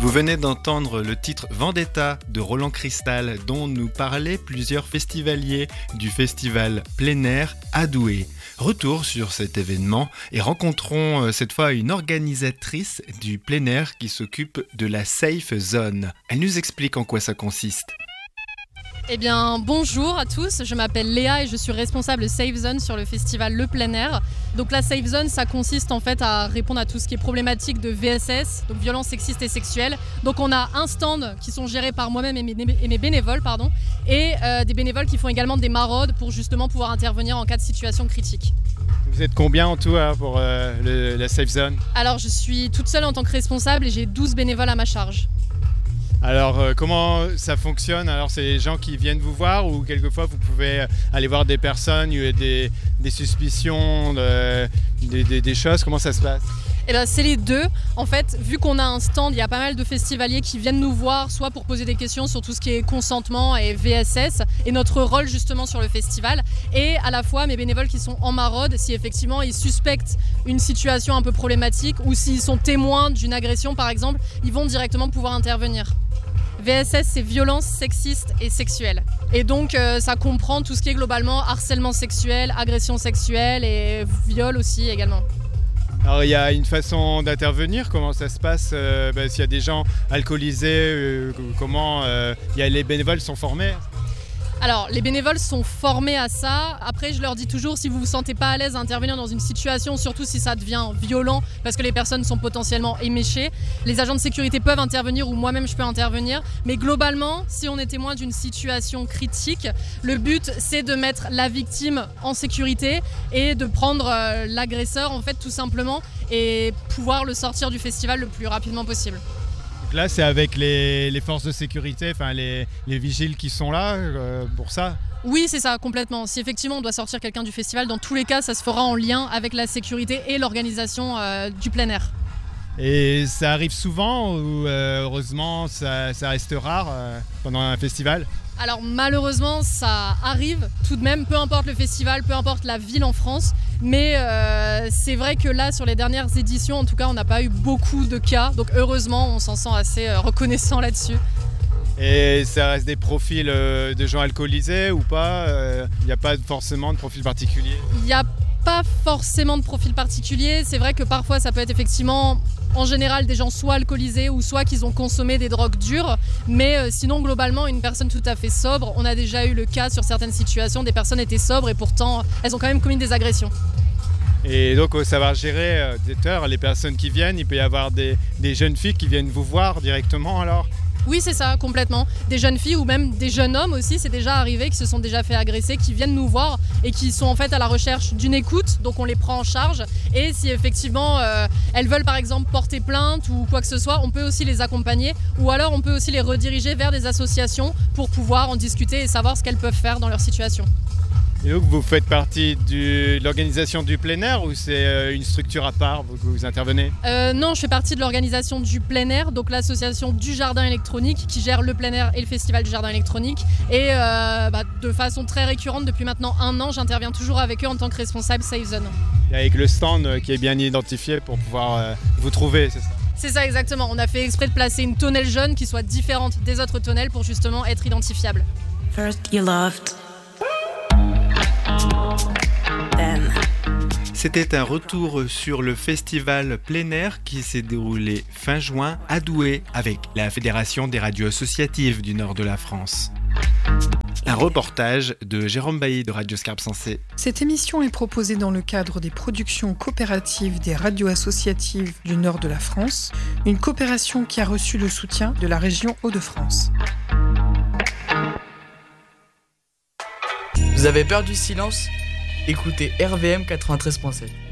Vous venez d'entendre le titre Vendetta de Roland Cristal dont nous parlaient plusieurs festivaliers du festival plein air à Douai. Retour sur cet événement et rencontrons cette fois une organisatrice du plein air qui s'occupe de la Safe Zone. Elle nous explique en quoi ça consiste. Eh bien, bonjour à tous, je m'appelle Léa et je suis responsable Safe Zone sur le festival Le Plein Air. Donc la Safe Zone, ça consiste en fait à répondre à tout ce qui est problématique de VSS, donc violence sexiste et sexuelle. Donc on a un stand qui sont gérés par moi-même et mes bénévoles, et des bénévoles qui font également des maraudes pour justement pouvoir intervenir en cas de situation critique. Vous êtes combien en tout pour la Safe Zone ? Alors je suis toute seule en tant que responsable et j'ai 12 bénévoles à ma charge. Alors comment ça fonctionne ? Alors c'est les gens qui viennent vous voir ou quelquefois vous pouvez aller voir des personnes, des suspicions, des choses, comment ça se passe ? Eh bien, c'est les deux. En fait, vu qu'on a un stand, il y a pas mal de festivaliers qui viennent nous voir, soit pour poser des questions sur tout ce qui est consentement et VSS, et notre rôle justement sur le festival, et à la fois mes bénévoles qui sont en maraude, si effectivement ils suspectent une situation un peu problématique, ou s'ils sont témoins d'une agression par exemple, ils vont directement pouvoir intervenir. VSS, c'est violence sexiste et sexuelle. Et donc, ça comprend tout ce qui est globalement harcèlement sexuel, agression sexuelle et viol aussi également. Alors il y a une façon d'intervenir, comment ça se passe s'il y a des gens alcoolisés, comment les bénévoles sont formés ? Alors, les bénévoles sont formés à ça. Après, je leur dis toujours, si vous ne vous sentez pas à l'aise à intervenir dans une situation, surtout si ça devient violent, parce que les personnes sont potentiellement éméchées, les agents de sécurité peuvent intervenir ou moi-même je peux intervenir. Mais globalement, si on est témoin d'une situation critique, le but, c'est de mettre la victime en sécurité et de prendre l'agresseur, en fait, tout simplement, et pouvoir le sortir du festival le plus rapidement possible. Là, c'est avec les forces de sécurité, les vigiles qui sont là pour ça ? Oui, c'est ça, complètement. Si effectivement on doit sortir quelqu'un du festival, dans tous les cas, ça se fera en lien avec la sécurité et l'organisation du plein air. Et ça arrive souvent ou heureusement ça reste rare pendant un festival ? Alors malheureusement ça arrive tout de même, peu importe le festival, peu importe la ville en France, mais c'est vrai que là sur les dernières éditions en tout cas on n'a pas eu beaucoup de cas, donc heureusement on s'en sent assez reconnaissant là-dessus. Et ça reste des profils de gens alcoolisés ou pas ? Il n'y a pas forcément de profil particulier ? Il n'y a pas forcément de profil particulier, c'est vrai que parfois ça peut être effectivement en général des gens soit alcoolisés ou soit qu'ils ont consommé des drogues dures, mais sinon globalement une personne tout à fait sobre. On a déjà eu le cas sur certaines situations, des personnes étaient sobres et pourtant elles ont quand même commis des agressions. Et donc au savoir gérer les personnes qui viennent, il peut y avoir des jeunes filles qui viennent vous voir directement alors ? Oui, c'est ça, complètement. Des jeunes filles ou même des jeunes hommes aussi, c'est déjà arrivé, qui se sont déjà fait agresser, qui viennent nous voir et qui sont en fait à la recherche d'une écoute, donc on les prend en charge. Et si effectivement elles veulent par exemple porter plainte ou quoi que ce soit, on peut aussi les accompagner ou alors on peut aussi les rediriger vers des associations pour pouvoir en discuter et savoir ce qu'elles peuvent faire dans leur situation. Et donc vous faites partie de l'organisation du plein air ou c'est une structure à part que vous intervenez ? Non, je fais partie de l'organisation du plein air, donc l'association du jardin électronique qui gère le plein air et le festival du jardin électronique. Et de façon très récurrente, depuis maintenant 1 an, j'interviens toujours avec eux en tant que responsable Safe Zone. Et avec le stand qui est bien identifié pour pouvoir vous trouver, c'est ça ? C'est ça exactement, on a fait exprès de placer une tonnelle jaune qui soit différente des autres tonnelles pour justement être identifiable. First you loved. Then. C'était un retour sur le festival plein air qui s'est déroulé fin juin à Douai avec la Fédération des radios associatives du nord de la France. Un reportage de Jérôme Bailly de Radio Scarpe Sensée. Cette émission est proposée dans le cadre des productions coopératives des radios associatives du nord de la France, une coopération qui a reçu le soutien de la région Hauts-de-France. Vous avez peur du silence ? Écoutez RVM 93.7.